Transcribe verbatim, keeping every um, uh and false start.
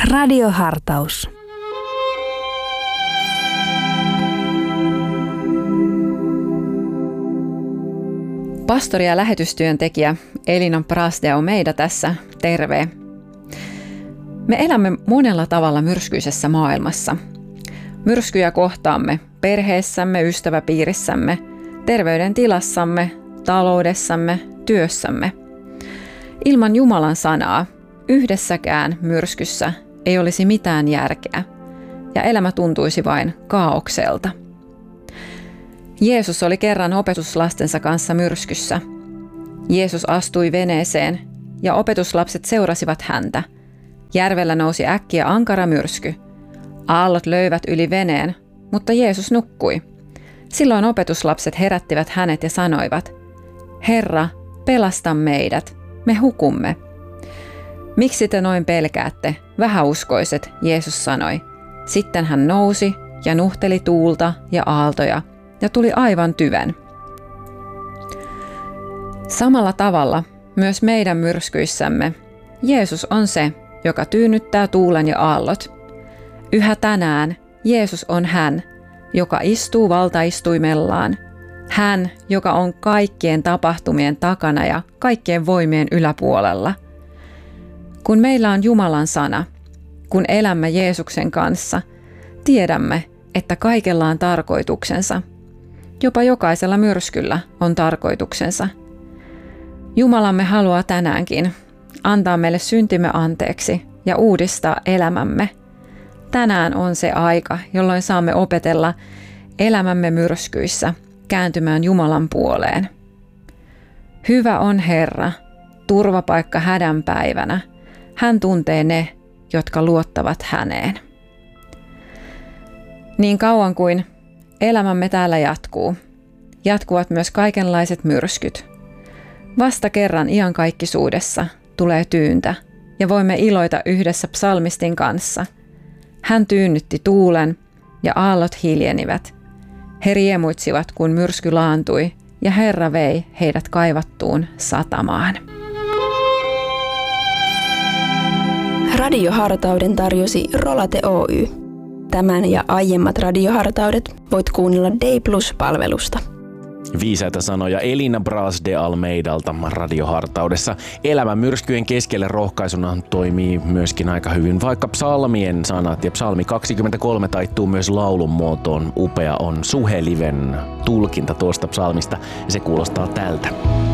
Radiohartaus. Pastori ja lähetystyöntekijä Elina Bras de Almeida tässä, terve. Me elämme monella tavalla myrskyisessä maailmassa. Myrskyjä kohtaamme perheessämme, ystäväpiirissämme, terveydentilassamme, taloudessamme, työssämme. Ilman Jumalan sanaa yhdessäkään myrskyssä ei olisi mitään järkeä ja elämä tuntuisi vain kaaokselta. Jeesus oli kerran opetuslastensa kanssa myrskyssä. Jeesus astui veneeseen ja opetuslapset seurasivat häntä. Järvellä nousi äkkiä ankara myrsky. Aallot löivät yli veneen, mutta Jeesus nukkui. Silloin opetuslapset herättivät hänet ja sanoivat, Herra, pelasta meidät, me hukumme. Miksi te noin pelkäätte, vähäuskoiset, Jeesus sanoi. Sitten hän nousi ja nuhteli tuulta ja aaltoja ja tuli aivan tyven. Samalla tavalla myös meidän myrskyissämme Jeesus on se, joka tyynnyttää tuulen ja aallot. Yhä tänään Jeesus on hän, joka istuu valtaistuimellaan. Hän, joka on kaikkien tapahtumien takana ja kaikkien voimien yläpuolella. Kun meillä on Jumalan sana, kun elämme Jeesuksen kanssa, tiedämme, että kaikella on tarkoituksensa. Jopa jokaisella myrskyllä on tarkoituksensa. Jumalamme haluaa tänäänkin antaa meille syntimme anteeksi ja uudistaa elämämme. Tänään on se aika, jolloin saamme opetella elämämme myrskyissä kääntymään Jumalan puoleen. Hyvä on Herra, turvapaikka hädän päivänä. Hän tuntee ne, jotka luottavat häneen. Niin kauan kuin elämämme täällä jatkuu, jatkuvat myös kaikenlaiset myrskyt. Vasta kerran iankaikkisuudessa tulee tyyntä ja voimme iloita yhdessä psalmistin kanssa. Hän tyynnytti tuulen ja aallot hiljenivät. He riemuitsivat, kun myrsky laantui ja Herra vei heidät kaivattuun satamaan. Radiohartauden tarjosi Rolate Oy. Tämän ja aiemmat radiohartaudet voit kuunnella Day Plus-palvelusta. Viisaita sanoja Elina Bras de Almeidalta radiohartaudessa. Elämän myrskyjen keskelle rohkaisuna toimii myöskin aika hyvin vaikka psalmien sanat. Ja psalmi kaksikymmentäkolme taittuu myös laulun muotoon. Upea on Suheliven tulkinta tuosta psalmista ja se kuulostaa tältä.